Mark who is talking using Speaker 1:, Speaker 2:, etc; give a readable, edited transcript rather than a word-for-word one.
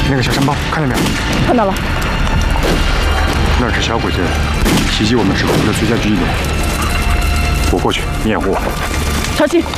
Speaker 1: 那个小山包看见没有？
Speaker 2: 看到了。
Speaker 1: 那是小鬼子袭击我们时候的最佳狙击点。我过去，你掩护我。
Speaker 2: 小七。